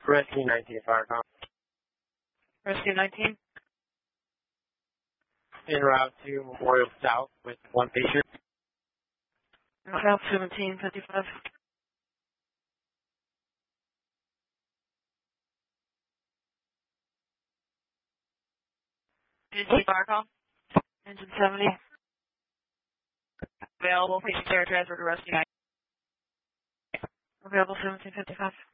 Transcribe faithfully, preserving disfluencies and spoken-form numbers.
Rescue nineteen, Firecom. Rescue nineteen. En route to Memorial South with one patient. South seventeen fifty-five. Engine Firecom. Engine seventy. Available. Patient care transfer to Rescue nineteen. Available seventeen fifty-five.